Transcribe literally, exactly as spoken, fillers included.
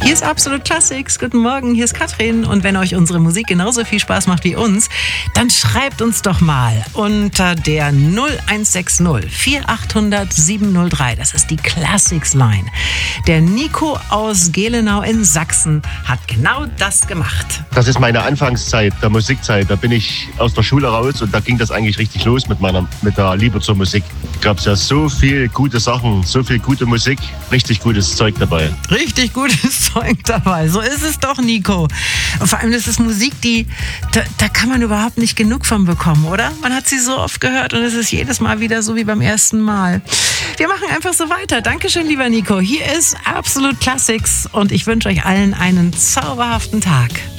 Hier ist Absolut Classics. Guten Morgen, hier ist Katrin. Und wenn euch unsere Musik genauso viel Spaß macht wie uns, dann schreibt uns doch mal unter der null eins sechs null vier acht null null sieben null drei. Das ist die Classics Line. Der Nico aus Gelenau in Sachsen hat genau das gemacht. Das ist meine Anfangszeit der Musikzeit. Da bin ich aus der Schule raus und da ging das eigentlich richtig los mit meiner mit der Liebe zur Musik. Da gab es ja so viel gute Sachen, so viel gute Musik, richtig gutes Zeug dabei. Richtig gutes Zeug dabei. So ist es doch, Nico. Und vor allem, das ist Musik, die, da, da kann man überhaupt nicht genug von bekommen, oder? Man hat sie so oft gehört und es ist jedes Mal wieder so wie beim ersten Mal. Wir machen einfach so weiter. Dankeschön, lieber Nico. Hier ist Absolut Classics und ich wünsche euch allen einen zauberhaften Tag.